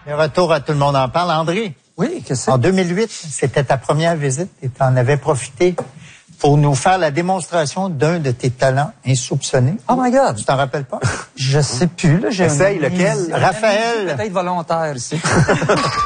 Le retour à Tout le monde en parle. André, Oui, qu'est-ce que c'est? en 2008, c'était ta première visite et tu en avais profité pour nous faire la démonstration d'un de tes talents insoupçonnés. Oh my God! Tu t'en rappelles pas? Je sais plus, là. Essaye lequel? Raphaël. Peut-être volontaire ici.